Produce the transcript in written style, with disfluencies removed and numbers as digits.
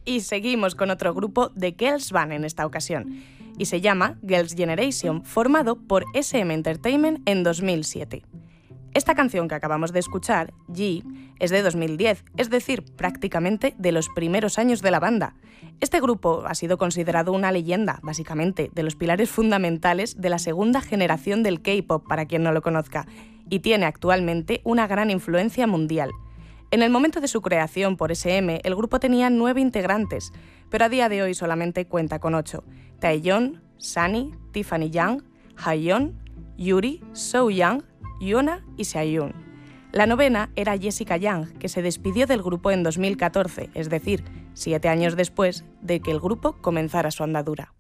Y seguimos con otro grupo de girls band en esta ocasión. Y se llama Girls' Generation, formado por SM Entertainment en 2007. Esta canción que acabamos de escuchar, G, es de 2010, es decir, prácticamente de los primeros años de la banda. Este grupo ha sido considerado una leyenda, básicamente, de los pilares fundamentales de la segunda generación del K-pop, para quien no lo conozca, y tiene actualmente una gran influencia mundial. En el momento de su creación por SM, el grupo tenía 9 integrantes, pero a día de hoy solamente cuenta con 8. Taeyeon, Sunny, Tiffany Young, Hayeon, Yuri, So Young, Yuna y Seohyun. La novena era Jessica Young, que se despidió del grupo en 2014, es decir, 7 años después de que el grupo comenzara su andadura.